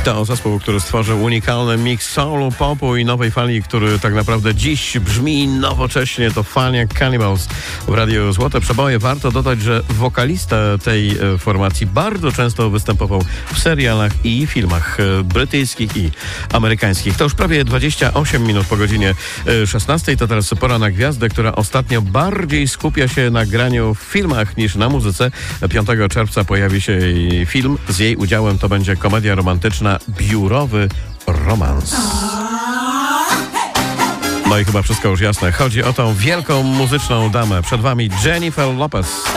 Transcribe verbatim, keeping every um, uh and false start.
To zespół, który stworzył unikalny miks soulu, popu i nowej fali, który tak naprawdę dziś brzmi nowocześnie. To Fania Cannibals w Radiu Złote Przeboje. Warto dodać, że wokalista tej formacji bardzo często występował w serialach i filmach brytyjskich i amerykańskich. To już prawie dwadzieścia osiem minut po godzinie szesnastej. To teraz pora na gwiazdę, która ostatnio bardziej skupia się na graniu w filmach niż na muzyce. piątego czerwca pojawi się film z jej udziałem. To będzie komedia romantyczna Biurowy romans. No i chyba wszystko już jasne. Chodzi o tą wielką muzyczną damę. Przed wami Jennifer Lopez.